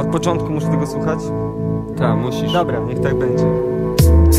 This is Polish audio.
początku muszę tego słuchać? Tak, musisz. Dobra, niech tak będzie.